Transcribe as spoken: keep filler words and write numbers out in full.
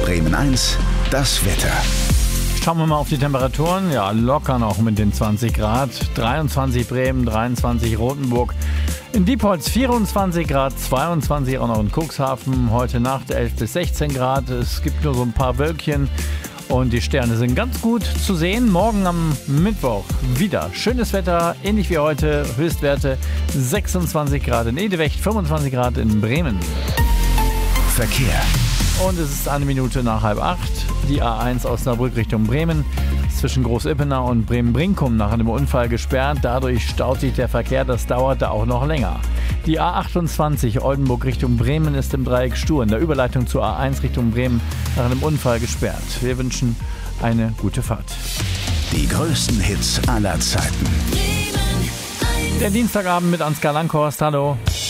Bremen eins, das Wetter. Schauen wir mal auf die Temperaturen. Ja, locker noch mit den zwanzig Grad. dreiundzwanzig Bremen, dreiundzwanzig Rothenburg. In Diepholz vierundzwanzig Grad, zweiundzwanzig auch noch in Cuxhaven. Heute Nacht elf bis sechzehn Grad. Es gibt nur so ein paar Wölkchen. Und die Sterne sind ganz gut zu sehen. Morgen am Mittwoch wieder schönes Wetter, ähnlich wie heute. Höchstwerte sechsundzwanzig Grad in Edewecht, fünfundzwanzig Grad in Bremen. Verkehr. Und es ist eine Minute nach halb acht. Die A eins Osnabrück Richtung Bremen ist zwischen Groß-Ippenau und Bremen-Brinkum nach einem Unfall gesperrt. Dadurch staut sich der Verkehr. Das dauerte auch noch länger. Die A achtundzwanzig Oldenburg Richtung Bremen ist im Dreieck Stur in der Überleitung zur A eins Richtung Bremen nach einem Unfall gesperrt. Wir wünschen eine gute Fahrt. Die größten Hits aller Zeiten. Der Dienstagabend mit Ansgar Langhorst. Hallo.